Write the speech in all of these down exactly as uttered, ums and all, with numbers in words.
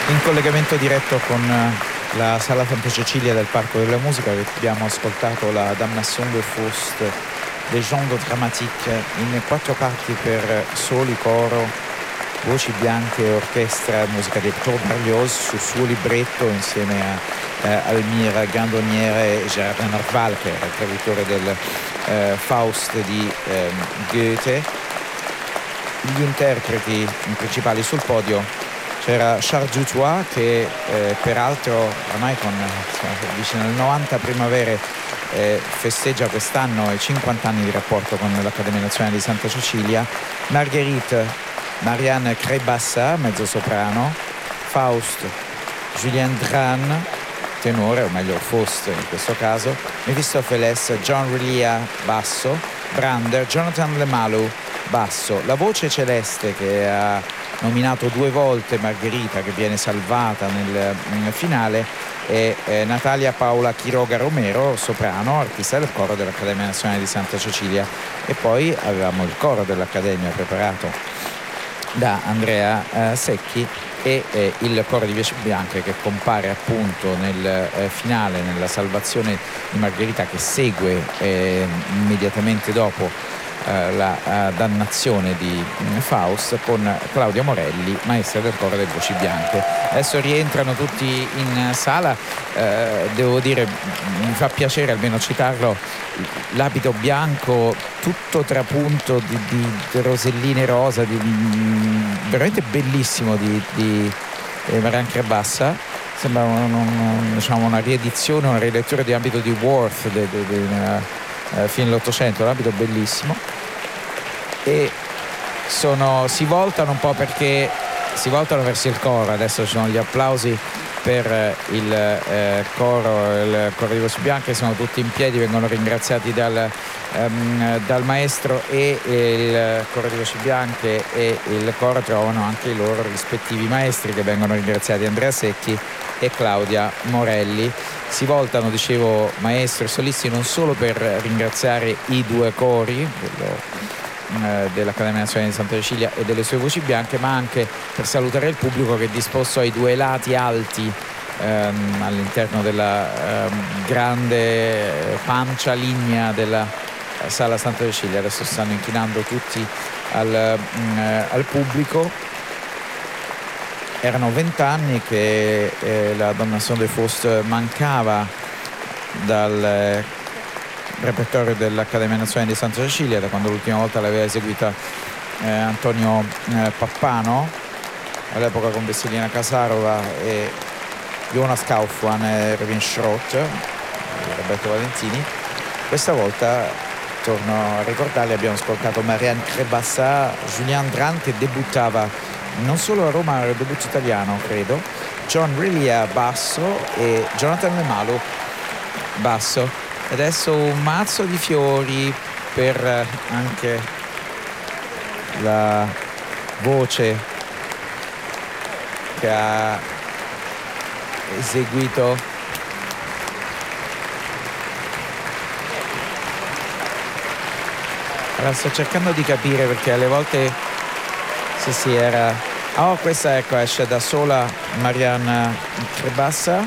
In collegamento diretto con la Sala Santa Cecilia del Parco della Musica abbiamo ascoltato la Damnation de Faust des Genres Dramatiques in quattro parti per soli, coro, voci bianche, orchestra, musica di Hector Berlioz su suo libretto insieme a eh, Almira Gandoniere e Gérard Nerval, che era il traduttore del eh, Faust di eh, Goethe. Gli interpreti principali sul podio: c'era Charles Dutoit, che eh, peraltro ormai con eh, vicino al novanta primavere eh, festeggia quest'anno i cinquanta anni di rapporto con l'Accademia Nazionale di Santa Cecilia. Marguerite, Marianne Crébassa, mezzosoprano. Faust, Julien Dran, tenore, o meglio Faust in questo caso. Mephistopheles, John Relia, basso. Brander, Jonathan Lemalu, basso. La voce celeste, che ha nominato due volte Margherita, che viene salvata nel, nel finale, e eh, Natalia Paola Quiroga Romero, soprano, artista del coro dell'Accademia Nazionale di Santa Cecilia. E poi avevamo il coro dell'Accademia preparato da Andrea eh, Secchi e eh, il coro di Voci Bianche, che compare appunto nel eh, finale, nella salvazione di Margherita, che segue eh, immediatamente dopo Uh, la uh, dannazione di um, Faust, con Claudia Morelli, maestra del coro delle Voci Bianche. Adesso rientrano tutti in uh, sala. Uh, devo dire, mi fa piacere almeno citarlo, l'abito bianco tutto trapunto di, di, di roselline rosa, di, mm, veramente bellissimo di, di eh, Marianne Crébassa. Sembra un, un, diciamo una riedizione, una rilettura di abito di Worth de, de, de, de, Uh, fino all'Ottocento, l'abito bellissimo. E sono, si voltano un po' perché si voltano verso il coro. Adesso ci sono gli applausi per il eh, coro, il coro di Voci Bianche, sono tutti in piedi, vengono ringraziati dal, um, dal maestro, e il coro di Voci Bianche e il coro trovano anche i loro rispettivi maestri, che vengono ringraziati, Andrea Secchi e Claudia Morelli. Si voltano, dicevo, maestro e solisti, non solo per ringraziare i due cori dello, eh, dell'Accademia Nazionale di Santa Cecilia e delle sue Voci Bianche, ma anche per salutare il pubblico, che è disposto ai due lati alti ehm, all'interno della ehm, grande pancia lignea della Sala Santa Cecilia. Adesso stanno inchinando tutti al, mh, al pubblico. Erano vent'anni che eh, la Damnation de Faust mancava dal eh, repertorio dell'Accademia Nazionale di Santa Cecilia, da quando l'ultima volta l'aveva eseguita eh, Antonio eh, Pappano, all'epoca con Vesselina Casarova e Jonas Kaufmann e Revin Schrott, Roberto Valentini. Questa volta, torno a ricordarli, abbiamo ascoltato Marianne Crébassa, Julien Dran, che debuttava non solo a Roma, era il debutto italiano credo, John Relia basso e Jonathan Lemalu basso. Adesso un mazzo di fiori per anche la voce che ha eseguito allora, sto cercando di capire, perché alle volte sì sì era oh questa, ecco, esce da sola Marianne Crébassa,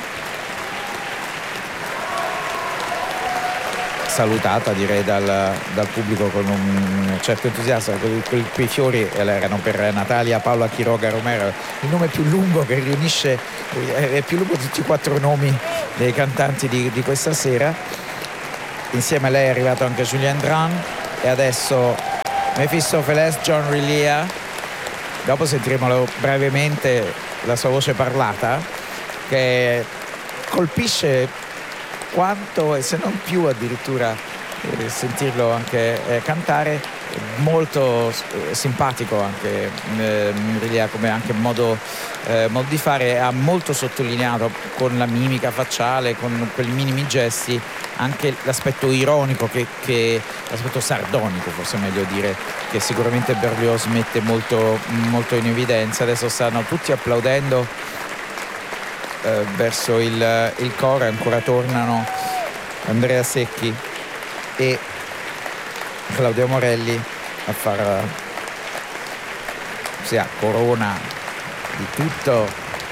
salutata direi dal, dal pubblico con un certo entusiasmo. Quei, quei fiori erano per Natalia Paola Quiroga Romero, il nome più lungo che riunisce, è più lungo di tutti i quattro nomi dei cantanti di, di questa sera. Insieme a lei è arrivato anche Julien Dran, e adesso Mephistopheles, John Relia. Dopo sentiremo brevemente la sua voce parlata, che colpisce quanto, e se non più addirittura, eh, sentirlo anche eh, cantare. Molto eh, simpatico anche eh, Relia, come anche modo, eh, modo di fare. Ha molto sottolineato con la mimica facciale, con quei minimi gesti, anche l'aspetto ironico, che, che l'aspetto sardonico, forse è meglio dire, che sicuramente Berlioz mette molto, molto in evidenza. Adesso stanno tutti applaudendo eh, verso il, il coro, e ancora tornano Andrea Secchi e Claudia Morelli a far sì, a corona di tutto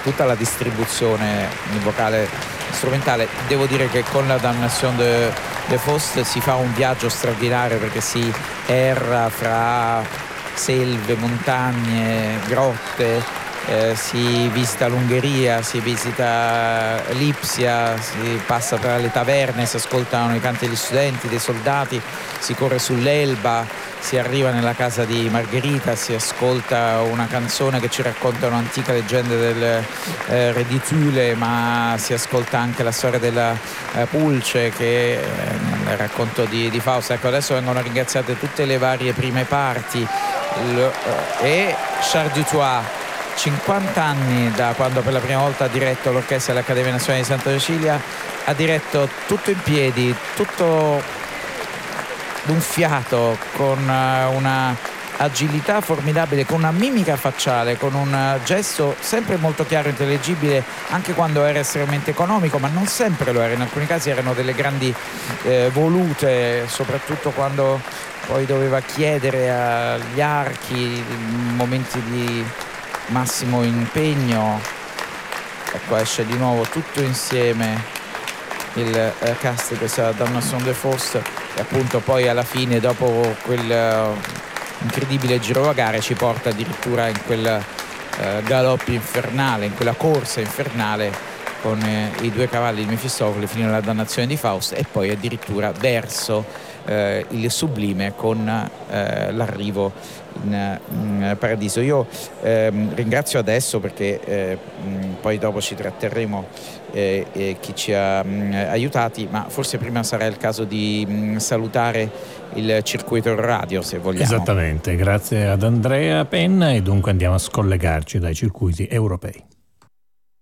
tutta la distribuzione vocale strumentale. Devo dire che con la Damnation de, de Faust si fa un viaggio straordinario, perché si erra fra selve, montagne, grotte, eh, si visita l'Ungheria, si visita Lipsia, si passa tra le taverne, si ascoltano i canti degli studenti, dei soldati, si corre sull'Elba, si arriva nella casa di Margherita, si ascolta una canzone che ci racconta un'antica leggenda del eh, re di Thule, ma si ascolta anche la storia della eh, Pulce, che eh, nel racconto di, di Fausto. Ecco, adesso vengono ringraziate tutte le varie prime parti. L- e Charles Dutoit, cinquanta anni da quando per la prima volta ha diretto l'orchestra dell'Accademia Nazionale di Santa Cecilia, ha diretto tutto in piedi, tutto d'un fiato, con una agilità formidabile, con una mimica facciale, con un gesto sempre molto chiaro e intelligibile, anche quando era estremamente economico, ma non sempre lo era. In alcuni casi erano delle grandi eh, volute, soprattutto quando poi doveva chiedere agli archi in momenti di massimo impegno. Ecco, esce di nuovo tutto insieme il eh, cast di questa Damnation de Faust, e appunto poi alla fine, dopo quel uh, incredibile girovagare, ci porta addirittura in quel uh, galoppo infernale, in quella corsa infernale con eh, i due cavalli di Mefistofele fino alla dannazione di Faust, e poi addirittura verso eh, il sublime con eh, l'arrivo in, in paradiso. Io ehm, ringrazio adesso, perché eh, mh, poi dopo ci tratterremo eh, eh, chi ci ha mh, aiutati, ma forse prima sarà il caso di mh, salutare il circuito radio, se vogliamo. Esattamente, grazie ad Andrea Penna, e dunque andiamo a scollegarci dai circuiti europei.